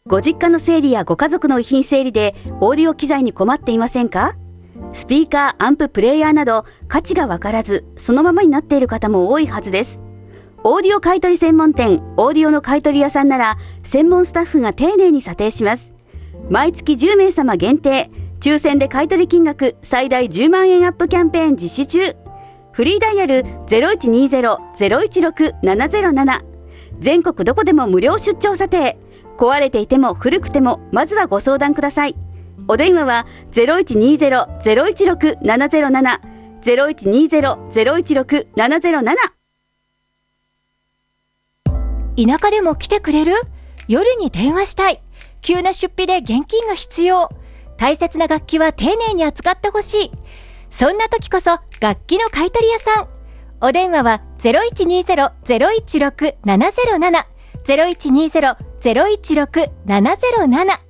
ご実家の整理やご家族の遺品整理でオーディオ機材に困っていませんか？スピーカー、アンプ、プレイヤーなど価値がわからずそのままになっている方も多いはずです。オーディオ買取専門店オーディオの買取屋さんなら専門スタッフが丁寧に査定します。毎月10名様限定抽選で買取金額最大10万円アップキャンペーン実施中。フリーダイヤル 0120-016-707。 全国どこでも無料出張査定。壊れていても古くてもまずはご相談ください。お電話は 0120-016-707 0120-016-707。 田舎でも来てくれる？夜に電話したい。急な出費で現金が必要。大切な楽器は丁寧に扱ってほしい。そんな時こそ楽器の買取屋さん。お電話は 0120-016-707 0120-016-707